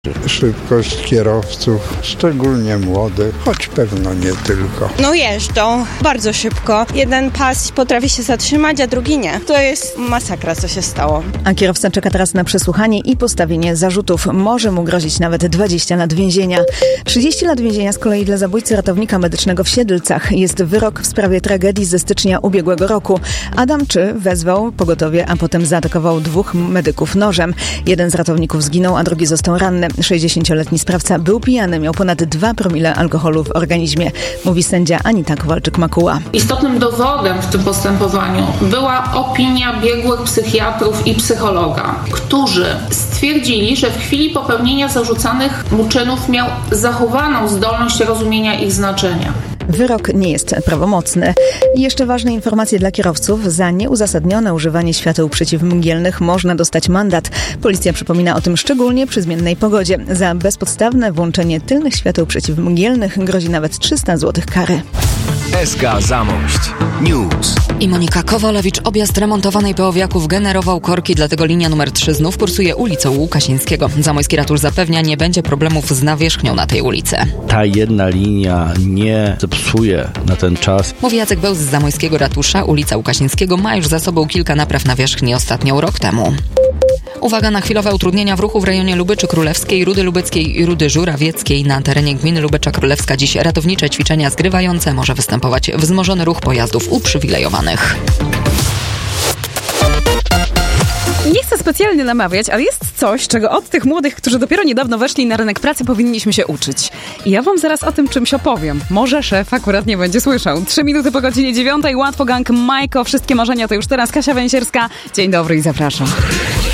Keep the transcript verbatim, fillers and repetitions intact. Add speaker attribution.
Speaker 1: Szybkość kierowców, szczególnie młodych, choć pewno nie tylko.
Speaker 2: No jeżdżą bardzo szybko. Jeden pas potrafi się zatrzymać, a drugi nie. To jest masakra, co się stało.
Speaker 3: A kierowca czeka teraz na przesłuchanie i postawienie zarzutów. Może mu grozić nawet dwadzieścia lat więzienia. trzydzieści lat więzienia z kolei dla zabójcy ratownika medycznego w Siedlcach. Jest wyrok w sprawie tragedii ze stycznia ubiegłego roku. Adam Czy wezwał pogotowie, a potem zaatakował dwóch medyków nożem. Jeden z ratowników zginął, a drugi został ranny. sześćdziesięcioletni sprawca był pijany, miał ponad dwa promile alkoholu w organizmie, mówi sędzia Anita Kowalczyk-Makuła.
Speaker 4: Istotnym dowodem w tym postępowaniu była opinia biegłych psychiatrów i psychologa, którzy stwierdzili, że w chwili popełnienia zarzucanych mu czynów miał zachowaną zdolność rozumienia ich znaczenia.
Speaker 3: Wyrok nie jest prawomocny. I jeszcze ważne informacje dla kierowców. Za nieuzasadnione używanie świateł przeciwmgielnych można dostać mandat. Policja przypomina o tym szczególnie przy zmiennej pogodzie. Za bezpodstawne włączenie tylnych świateł przeciwmgielnych grozi nawet trzysta złotych kary.
Speaker 5: S K Zamość News.
Speaker 6: I Monika Kowalewicz. Objazd remontowanej Peowiaków generował korki, dlatego linia numer trzy znów kursuje ulicą Łukasińskiego. Zamojski Ratusz zapewnia, nie będzie problemów z nawierzchnią na tej ulicy.
Speaker 7: Ta jedna linia nie zepsuje na ten czas.
Speaker 6: Mówi Jacek Bełz z Zamojskiego Ratusza. Ulica Łukasińskiego ma już za sobą kilka napraw nawierzchni, ostatnią rok temu. Uwaga na chwilowe utrudnienia w ruchu w rejonie Lubyczy Królewskiej, Rudy Lubeckiej i Rudy Żurawieckiej. Na terenie gminy Lubecza Królewska dziś ratownicze ćwiczenia zgrywające. Może występować wzmożony ruch pojazdów uprzywilejowanych.
Speaker 8: Nie chcę specjalnie namawiać, ale jest coś, czego od tych młodych, którzy dopiero niedawno weszli na rynek pracy, powinniśmy się uczyć. I ja wam zaraz o tym czymś opowiem. Może szef akurat nie będzie słyszał. Trzy minuty po godzinie dziewiątej. Łatwo gang Majko. Wszystkie marzenia to już teraz. Kasia Węsierska. Dzień dobry i zapraszam.